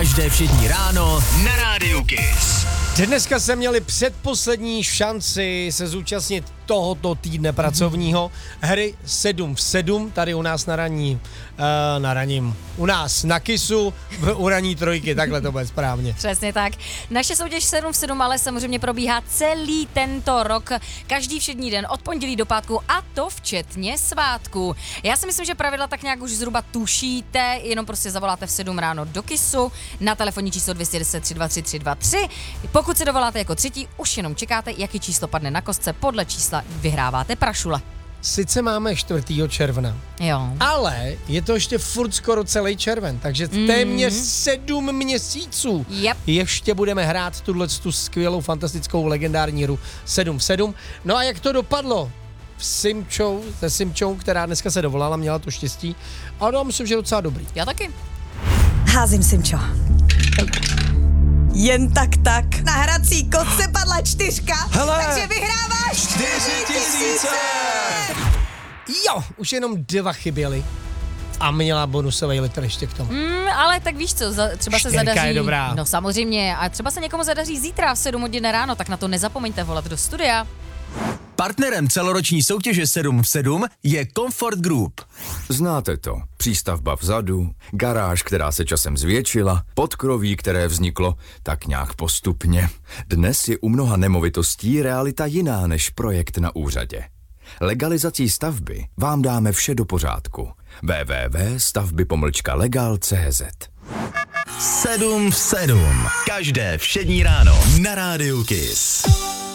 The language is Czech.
Každé všední ráno na Rádiu Kiss. Dneska jsme měli předposlední šanci se zúčastnit tohoto týdne pracovního hry 7 v 7, tady u nás u nás na Kissu, u ranní trojky, takhle to bude správně. Přesně tak. Naše soutěž 7 v 7 ale samozřejmě probíhá celý tento rok, každý všední den od pondělí do pátku a to včetně svátku. Já si myslím, že pravidla tak nějak už zhruba tušíte, jenom prostě zavoláte v 7 ráno do Kissu na telefonní číslo 210 323 323. Pokud se dovoláte jako třetí, už jenom čekáte, jaký číslo padne na kostce, podle čísla vyhráváte prašule. Sice máme 4. června, Jo. ale je to ještě furt skoro celý červen, takže téměř 7 měsíců ještě budeme hrát tu skvělou, fantastickou, legendární hru 7 v 7. No a jak to dopadlo? Se Simčou, která dneska se dovolala, měla to štěstí, a já myslím, že je docela dobrý. Já taky. Házím, Simčo. Jen tak. Na hrací kostce padla 4, takže vyhráváš 4 000. Jo, už jenom 2 chyběly a měla bonusový litr ještě k tomu. Ale tak víš co, třeba se 4 zadaří. je dobrá. No samozřejmě, a třeba se někomu zadaří zítra v 7 hodin ráno, tak na to nezapomeňte volat do studia. Partnerem celoroční soutěže 7 v 7 je Comfort Group. Znáte to. Přístavba vzadu, garáž, která se časem zvětšila, podkroví, které vzniklo tak nějak postupně. Dnes je u mnoha nemovitostí realita jiná než projekt na úřadě. Legalizací stavby vám dáme vše do pořádku. www.stavby-legal.cz 7 v 7. Každé všední ráno na Rádiu Kiss.